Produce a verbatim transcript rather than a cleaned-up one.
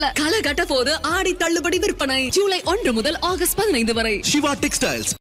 களை கட்ட போது ஆடி தள்ளுபடி விற்பனை ஜூலை ஒன்று முதல் ஆகஸ்ட் பதினைந்து வரை சிவா டெக்ஸ்டைல்ஸ்.